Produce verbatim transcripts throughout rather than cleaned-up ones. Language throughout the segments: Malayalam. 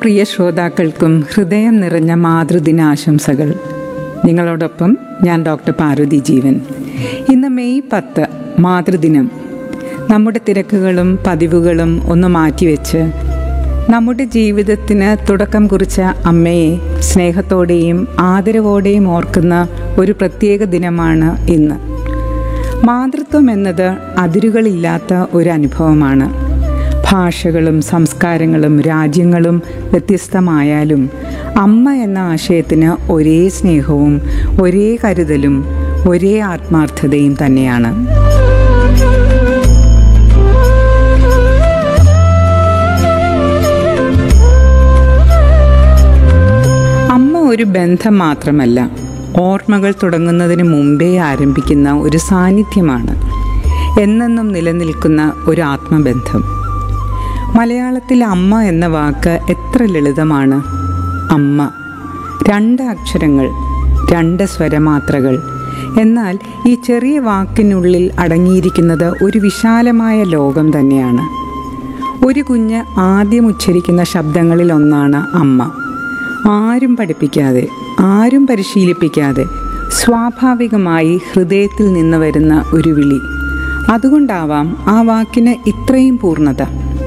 പ്രിയ ശ്രോതാക്കൾക്കും ഹൃദയം നിറഞ്ഞ മാതൃദിനാശംസകൾ. നിങ്ങളോടൊപ്പം ഞാൻ ഡോക്ടർ പാർവതി ജീവൻ. ഇന്ന് മെയ് പത്ത് മാതൃദിനം. നമ്മുടെ തിരക്കുകളും പതിവുകളും ഒന്ന് മാറ്റിവെച്ച് നമ്മുടെ ജീവിതത്തിന് തുടക്കം കുറിച്ച അമ്മയെ സ്നേഹത്തോടെയും ആദരവോടെയും ഓർക്കുന്ന ഒരു പ്രത്യേക ദിനമാണ് ഇന്ന്. മാതൃത്വം എന്നത് അതിരുകളില്ലാത്ത ഒരു അനുഭവമാണ്. ഭാഷകളും സംസ്കാരങ്ങളും രാജ്യങ്ങളും വ്യത്യസ്തമായാലും അമ്മ എന്ന ആശയത്തിന് ഒരേ സ്നേഹവും ഒരേ കരുതലും ഒരേ ആത്മാർത്ഥതയും തന്നെയാണ്. അമ്മ ഒരു ബന്ധം മാത്രമല്ല, ഓർമ്മകൾ തുടങ്ങുന്നതിന് മുമ്പേ ആരംഭിക്കുന്ന ഒരു സാന്നിധ്യമാണ്. എന്നെന്നും നിലനിൽക്കുന്ന ഒരു ആത്മബന്ധം. മലയാളത്തിൽ അമ്മ എന്ന വാക്ക് എത്ര ലളിതമാണ്. അമ്മ, രണ്ട് അക്ഷരങ്ങൾ, രണ്ട് സ്വരമാത്രകൾ. എന്നാൽ ഈ ചെറിയ വാക്കിനുള്ളിൽ അടങ്ങിയിരിക്കുന്നത് ഒരു വിശാലമായ ലോകം തന്നെയാണ്. ഒരു കുഞ്ഞ് ആദ്യം ഉച്ചരിക്കുന്ന ശബ്ദങ്ങളിൽ ഒന്നാണ് അമ്മ. ആരും പഠിപ്പിക്കാതെ, ആരും പരിശീലിപ്പിക്കാതെ സ്വാഭാവികമായി ഹൃദയത്തിൽ നിന്ന് വരുന്ന ഒരു വിളി. അതുകൊണ്ടാവാം ആ വാക്കിന് ഇത്രയും പൂർണ്ണത.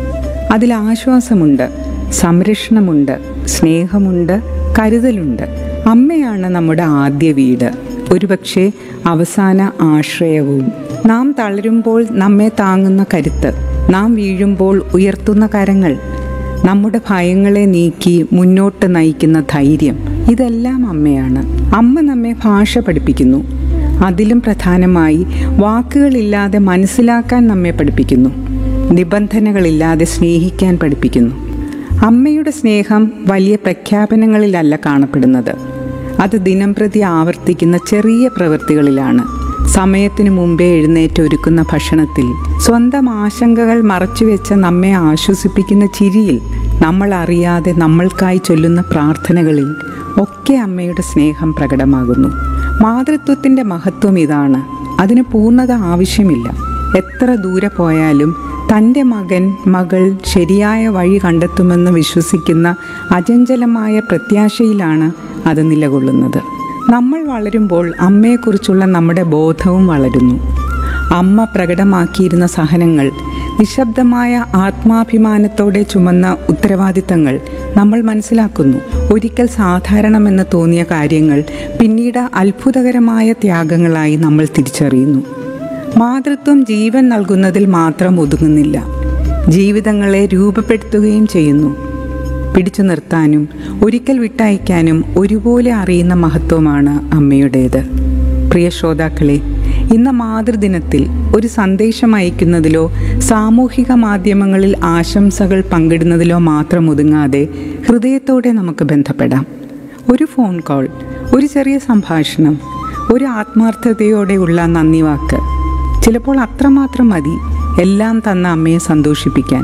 അതിൽ ആശ്വാസമുണ്ട്, സംരക്ഷണമുണ്ട്, സ്നേഹമുണ്ട്, കരുതലുണ്ട്. അമ്മയാണ് നമ്മുടെ ആദ്യ വീട്, ഒരുപക്ഷെ അവസാന ആശ്രയവും. നാം തളരുമ്പോൾ നമ്മെ താങ്ങുന്ന കരുത്ത്, നാം വീഴുമ്പോൾ ഉയർത്തുന്ന കരങ്ങൾ, നമ്മുടെ ഭയങ്ങളെ നീക്കി മുന്നോട്ട് നയിക്കുന്ന ധൈര്യം, ഇതെല്ലാം അമ്മയാണ്. അമ്മ നമ്മെ ഭാഷ പഠിപ്പിക്കുന്നു. അതിലും പ്രധാനമായി വാക്കുകളില്ലാതെ മനസ്സിലാക്കാൻ നമ്മെ പഠിപ്പിക്കുന്നു. നിബന്ധനകളില്ലാതെ സ്നേഹിക്കാൻ പഠിപ്പിക്കുന്നു. അമ്മയുടെ സ്നേഹം വലിയ പ്രഖ്യാപനങ്ങളിലല്ല കാണപ്പെടുന്നത്. അത് ദിനംപ്രതി ആവർത്തിക്കുന്ന ചെറിയ പ്രവൃത്തികളിലാണ്. സമയത്തിനു മുമ്പേ എഴുന്നേറ്റ് ഒരുക്കുന്ന ഭക്ഷണത്തിൽ, സ്വന്തം ആശങ്കകൾ മറച്ചുവെച്ച് നമ്മെ ആശ്വസിപ്പിക്കുന്ന ചിരിയിൽ, നമ്മൾ അറിയാതെ നമ്മൾക്കായി ചൊല്ലുന്ന പ്രാർത്ഥനകളിൽ ഒക്കെ അമ്മയുടെ സ്നേഹം പ്രകടമാകുന്നു. മാതൃത്വത്തിൻ്റെ മഹത്വം ഇതാണ്. അതിന് പൂർണ്ണത ആവശ്യമില്ല. എത്ര ദൂരെ പോയാലും തൻ്റെ മകൻ മകൾ ശരിയായ വഴി കണ്ടെത്തുമെന്ന് വിശ്വസിക്കുന്ന അചഞ്ചലമായ പ്രത്യാശയിലാണ് അത് നിലകൊള്ളുന്നത്. നമ്മൾ വളരുമ്പോൾ അമ്മയെക്കുറിച്ചുള്ള നമ്മുടെ ബോധവും വളരുന്നു. അമ്മ പ്രകടമാക്കിയിരുന്ന സഹനങ്ങൾ, നിശബ്ദമായ ആത്മാഭിമാനത്തോടെ ചുമന്ന ഉത്തരവാദിത്തങ്ങൾ നമ്മൾ മനസ്സിലാക്കുന്നു. ഒരിക്കൽ സാധാരണമെന്ന് തോന്നിയ കാര്യങ്ങൾ പിന്നീട് അത്ഭുതകരമായ ത്യാഗങ്ങളായി നമ്മൾ തിരിച്ചറിയുന്നു. മാതൃത്വം ജീവൻ നൽകുന്നതിൽ മാത്രം ഒതുങ്ങുന്നില്ല, ജീവിതങ്ങളെ രൂപപ്പെടുത്തുകയും ചെയ്യുന്നു. പിടിച്ചു നിർത്താനും ഒരിക്കൽ വിട്ടയക്കാനും ഒരുപോലെ അറിയുന്ന മഹത്വമാണ് അമ്മയുടേത്. പ്രിയ ശ്രോതാക്കളെ, ഇന്ന് മാതൃദിനത്തിൽ ഒരു സന്ദേശം അയക്കുന്നതിലോ സാമൂഹിക മാധ്യമങ്ങളിൽ ആശംസകൾ പങ്കിടുന്നതിലോ മാത്രം ഒതുങ്ങാതെ ഹൃദയത്തോടെ നമുക്ക് ബന്ധപ്പെടാം. ഒരു ഫോൺ കോൾ, ഒരു ചെറിയ സംഭാഷണം, ഒരു ആത്മാർത്ഥതയോടെയുള്ള നന്ദി വാക്ക്, ചിലപ്പോൾ അത്രമാത്രം മതി എല്ലാം തന്ന അമ്മയെ സന്തോഷിപ്പിക്കാൻ.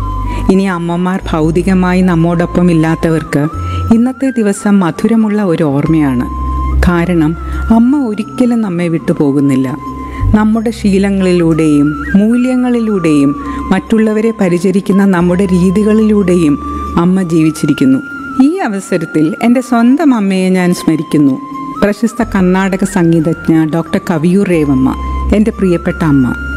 ഇനി അമ്മമാർ ഭൗതികമായി നമ്മോടൊപ്പം ഇല്ലാത്തവർക്ക് ഇന്നത്തെ ദിവസം മധുരമുള്ള ഒരു ഓർമ്മയാണ്. കാരണം അമ്മ ഒരിക്കലും നമ്മെ വിട്ടുപോകുന്നില്ല. നമ്മുടെ ശീലങ്ങളിലൂടെയും മൂല്യങ്ങളിലൂടെയും മറ്റുള്ളവരെ പരിചരിക്കുന്ന നമ്മുടെ രീതികളിലൂടെയും അമ്മ ജീവിച്ചിരിക്കുന്നു. ഈ അവസരത്തിൽ എൻ്റെ സ്വന്തം അമ്മയെ ഞാൻ സ്മരിക്കുന്നു. പ്രശസ്ത കർണാടക സംഗീതജ്ഞ ഡോക്ടർ കവിയൂർ രേവമ്മ, എൻ്റെ പ്രിയപ്പെട്ട അമ്മ.